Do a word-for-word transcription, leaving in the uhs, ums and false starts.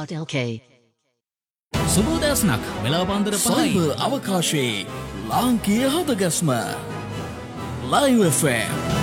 .lk සුබෝදෑසනක් වෙලා පන්දර පහයි cyber අවකාශයේ ලාංකීය හදගස්ම ලයිව් එෆ් එම්